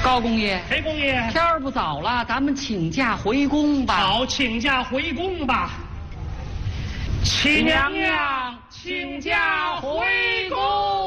高公爷， 黑公爷， 天儿不早了，咱们请假回宫吧。 好，请假回宫吧。齐娘娘，请假回宫。